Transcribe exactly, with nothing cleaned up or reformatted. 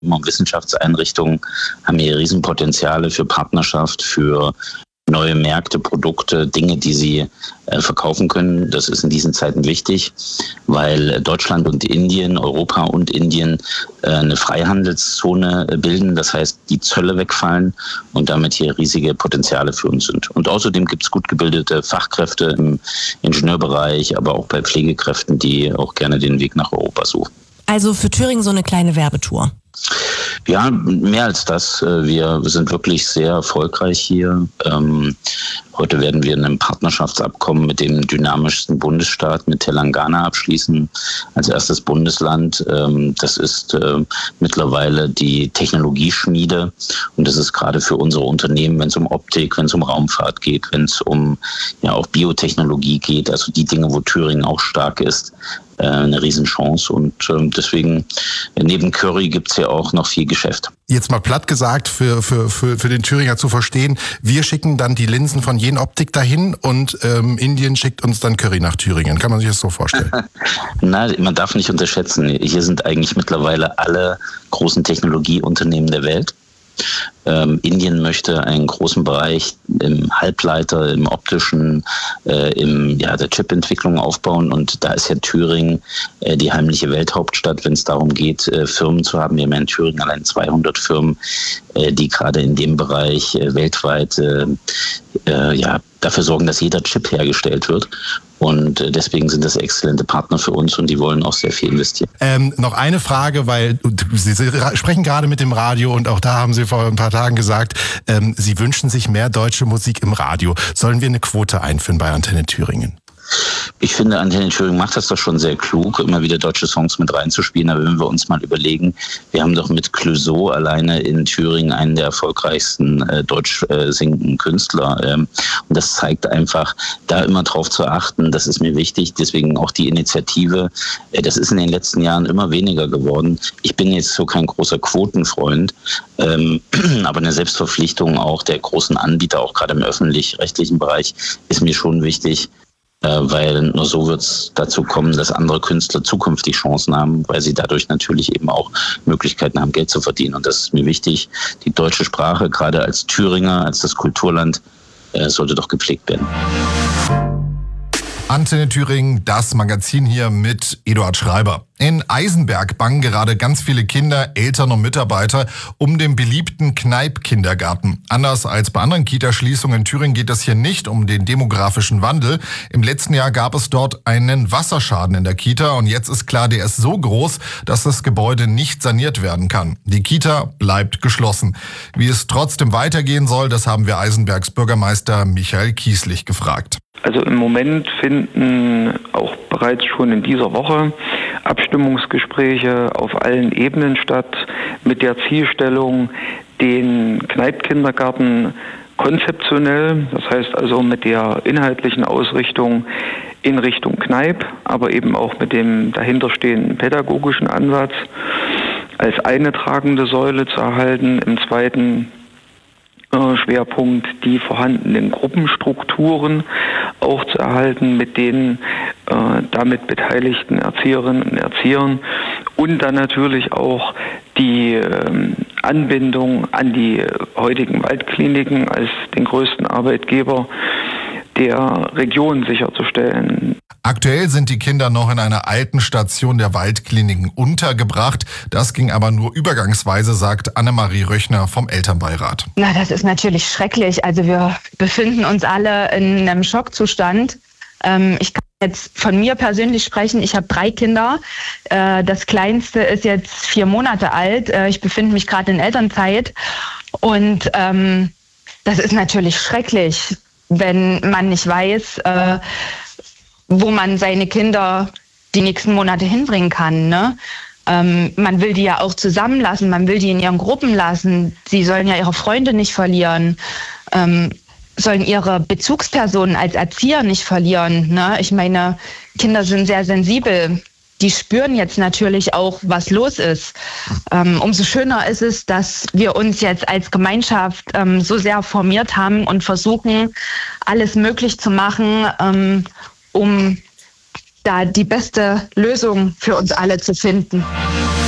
und Wissenschaftseinrichtungen haben hier Riesenpotenziale für Partnerschaft, für neue Märkte, Produkte, Dinge, die sie äh, verkaufen können. Das ist in diesen Zeiten wichtig, weil Deutschland und Indien, Europa und Indien äh, eine Freihandelszone äh, bilden. Das heißt, die Zölle wegfallen und damit hier riesige Potenziale für uns sind. Und außerdem gibt es gut gebildete Fachkräfte im Ingenieurbereich, aber auch bei Pflegekräften, die auch gerne den Weg nach Europa suchen. Also für Thüringen so eine kleine Werbetour. Ja, mehr als das. Wir sind wirklich sehr erfolgreich hier. Ähm, heute werden wir ein Partnerschaftsabkommen mit dem dynamischsten Bundesstaat, mit Telangana, abschließen, als erstes Bundesland. Ähm, das ist äh, mittlerweile die Technologieschmiede und das ist gerade für unsere Unternehmen, wenn es um Optik, wenn es um Raumfahrt geht, wenn es um ja auch Biotechnologie geht, also die Dinge, wo Thüringen auch stark ist, eine Riesenchance und deswegen neben Curry gibt's ja auch noch viel Geschäft. Jetzt mal platt gesagt, für, für, für, für den Thüringer zu verstehen, wir schicken dann die Linsen von Jenoptik dahin und ähm, Indien schickt uns dann Curry nach Thüringen. Kann man sich das so vorstellen? Nein, man darf nicht unterschätzen. Hier sind eigentlich mittlerweile alle großen Technologieunternehmen der Welt. Ähm, Indien möchte einen großen Bereich im Halbleiter, im optischen, äh, im ja der Chipentwicklung aufbauen und da ist ja Thüringen äh, die heimliche Welthauptstadt, wenn es darum geht, äh, Firmen zu haben. Wir haben ja in Thüringen allein zweihundert Firmen, äh, die gerade in dem Bereich äh, weltweit äh, äh, ja dafür sorgen, dass jeder Chip hergestellt wird. Und deswegen sind das exzellente Partner für uns und die wollen auch sehr viel investieren. Ähm, noch eine Frage, weil Sie, Sie sprechen gerade mit dem Radio und auch da haben Sie vor ein paar Tagen gesagt, ähm, Sie wünschen sich mehr deutsche Musik im Radio. Sollen wir eine Quote einführen bei Antenne Thüringen? Ich finde, Antenne Thüringen macht das doch schon sehr klug, immer wieder deutsche Songs mit reinzuspielen. Aber wenn wir uns mal überlegen, wir haben doch mit Clouseau alleine in Thüringen einen der erfolgreichsten äh, deutsch äh, singenden Künstler. Ähm, und das zeigt einfach, da immer drauf zu achten, das ist mir wichtig. Deswegen auch die Initiative, äh, das ist in den letzten Jahren immer weniger geworden. Ich bin jetzt so kein großer Quotenfreund, ähm, aber eine Selbstverpflichtung auch der großen Anbieter, auch gerade im öffentlich-rechtlichen Bereich, ist mir schon wichtig. Weil nur so wird es dazu kommen, dass andere Künstler zukünftig Chancen haben, weil sie dadurch natürlich eben auch Möglichkeiten haben, Geld zu verdienen. Und das ist mir wichtig. Die deutsche Sprache, gerade als Thüringer, als das Kulturland, sollte doch gepflegt werden. Antenne Thüringen, das Magazin hier mit Eduard Schreiber. In Eisenberg bangen gerade ganz viele Kinder, Eltern und Mitarbeiter um den beliebten Kneipp-Kindergarten. Anders als bei anderen Kitaschließungen in Thüringen geht es hier nicht um den demografischen Wandel. Im letzten Jahr gab es dort einen Wasserschaden in der Kita und jetzt ist klar, der ist so groß, dass das Gebäude nicht saniert werden kann. Die Kita bleibt geschlossen. Wie es trotzdem weitergehen soll, das haben wir Eisenbergs Bürgermeister Michael Kieslich gefragt. Also im Moment finden auch bereits schon in dieser Woche Abstimmungsgespräche auf allen Ebenen statt mit der Zielstellung, den Kneipp-Kindergarten konzeptionell, das heißt also mit der inhaltlichen Ausrichtung in Richtung Kneipp, aber eben auch mit dem dahinterstehenden pädagogischen Ansatz als eine tragende Säule zu erhalten. Im zweiten Schwerpunkt die vorhandenen Gruppenstrukturen auch zu erhalten mit den äh, damit beteiligten Erzieherinnen und Erziehern und dann natürlich auch die ähm, Anbindung an die heutigen Waldkliniken als den größten Arbeitgeber der Region sicherzustellen. Aktuell sind die Kinder noch in einer alten Station der Waldkliniken untergebracht. Das ging aber nur übergangsweise, sagt Annemarie Röchner vom Elternbeirat. Na, das ist natürlich schrecklich. Also wir befinden uns alle in einem Schockzustand. Ähm, ich kann jetzt von mir persönlich sprechen. Ich habe drei Kinder. Äh, das kleinste ist jetzt vier Monate alt. Äh, ich befinde mich gerade in Elternzeit. Und ähm, das ist natürlich schrecklich, wenn man nicht weiß, äh, wo man seine Kinder die nächsten Monate hinbringen kann. Ne? Ähm, man will die ja auch zusammenlassen, man will die in ihren Gruppen lassen. Sie sollen ja ihre Freunde nicht verlieren, ähm, sollen ihre Bezugspersonen als Erzieher nicht verlieren. Ne? Ich meine, Kinder sind sehr sensibel. Die spüren jetzt natürlich auch, was los ist. Ähm, umso schöner ist es, dass wir uns jetzt als Gemeinschaft ähm, so sehr formiert haben und versuchen, alles möglich zu machen, ähm, um da die beste Lösung für uns alle zu finden.